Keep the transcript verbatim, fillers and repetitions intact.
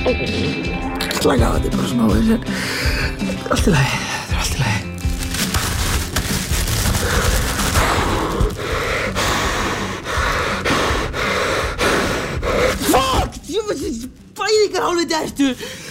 Slaka á, þetta er bara svona óvissin. Þetta er allt í lagi, þetta er allt í lagi. Fuck! Bæðingar hálfviti ertu!